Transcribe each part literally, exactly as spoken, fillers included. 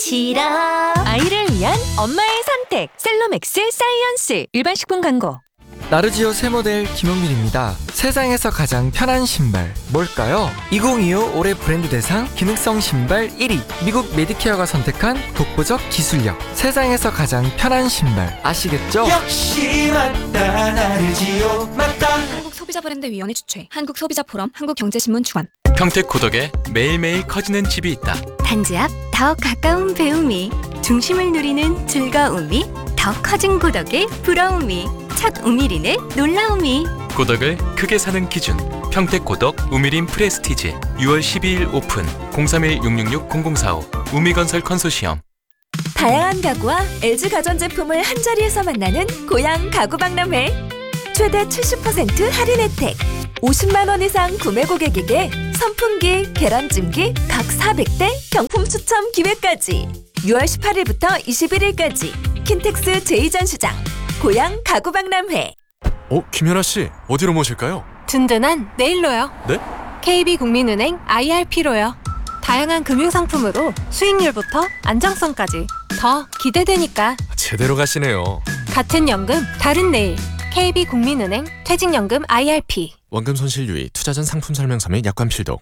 싫어. 아이를 위한 엄마의 선택 셀로맥스 사이언스. 일반 식품 광고. 나르지오 새 모델 김용민입니다. 세상에서 가장 편한 신발 뭘까요? 이천이십오 올해 브랜드 대상 기능성 신발 일 위, 미국 메디케어가 선택한 독보적 기술력. 세상에서 가장 편한 신발 아시겠죠? 역시 맞다. 나르지오 맞다. 한국소비자브랜드위원회 주최, 한국소비자포럼, 한국경제신문 주관. 평택 고덕에 매일매일 커지는 집이 있다. 단지 앞 더 가까운 배움이, 중심을 누리는 즐거움이, 더 커진 고덕의 부러움이, 첫 우미린의 놀라움이. 고덕을 크게 사는 기준. 평택 고덕 우미린 프레스티지. 유월 십이일 오픈. 공삼일 육육육 공공사오. 우미건설 컨소시엄. 다양한 가구와 엘지 가전제품을 한자리에서 만나는 고양 가구박람회. 최대 칠십 퍼센트 할인 혜택. 오십만 원 이상 구매 고객에게 선풍기, 계란찜기 각 사백 대 경품 추첨 기회까지. 유월 십팔일부터 이십일일까지 킨텍스 제이 전시장 고양 가구박람회. 어, 김연아 씨, 어디로 모실까요? 든든한 내일로요. 네? 케이비국민은행 아이알피로요. 다양한 금융상품으로 수익률부터 안정성까지 더 기대되니까. 제대로 가시네요. 같은 연금 다른 내일. 케이비국민은행 퇴직연금 아이알피. 원금 손실 유의, 투자 전 상품 설명서 및 약관 필독.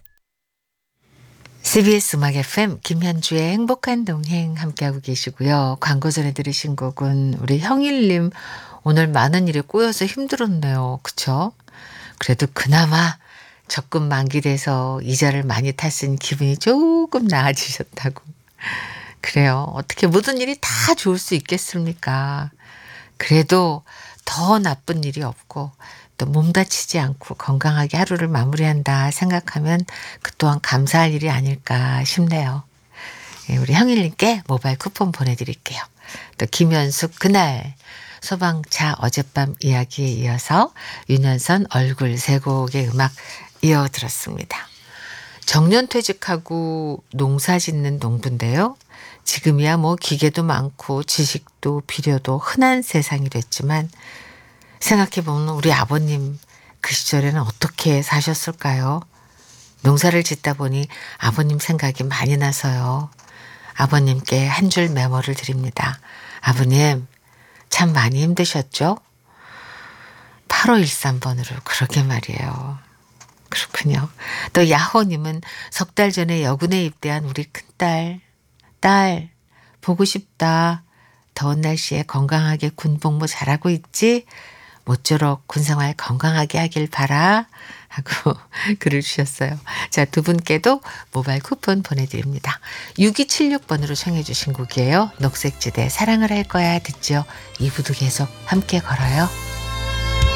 씨비에스 음악 에프엠 김현주의 행복한 동행 함께하고 계시고요. 광고 전에 들으신 곡은 우리 형일님, 오늘 많은 일에 꼬여서 힘들었네요. 그쵸? 그래도 그나마 적금 만기돼서 이자를 많이 탔으니 기분이 조금 나아지셨다고. 그래요. 어떻게 모든 일이 다 좋을 수 있겠습니까? 그래도 더 나쁜 일이 없고 또 몸 다치지 않고 건강하게 하루를 마무리한다 생각하면 그 또한 감사할 일이 아닐까 싶네요. 우리 형일님께 모바일 쿠폰 보내드릴게요. 또 김현숙 그날, 소방차 어젯밤 이야기에 이어서 윤현선 얼굴 세 곡의 음악 이어 들었습니다. 정년 퇴직하고 농사 짓는 농부인데요. 지금이야 뭐 기계도 많고 지식도 비료도 흔한 세상이 됐지만 생각해보면 우리 아버님 그 시절에는 어떻게 사셨을까요? 농사를 짓다 보니 아버님 생각이 많이 나서요. 아버님께 한 줄 메모를 드립니다. 아버님 참 많이 힘드셨죠? 팔오일삼 번으로 그러게 말이에요. 그렇군요. 또 야호님은 석 달 전에 여군에 입대한 우리 큰딸. 딸 보고 싶다. 더운 날씨에 건강하게 군복무 잘하고 있지? 모쪼록 군생활 건강하게 하길 바라 하고 글을 주셨어요. 자, 두 분께도 모바일 쿠폰 보내드립니다. 육이칠육 번으로 청해 주신 곡이에요. 녹색지대 사랑을 할 거야 듣죠. 이 부도 계속 함께 걸어요.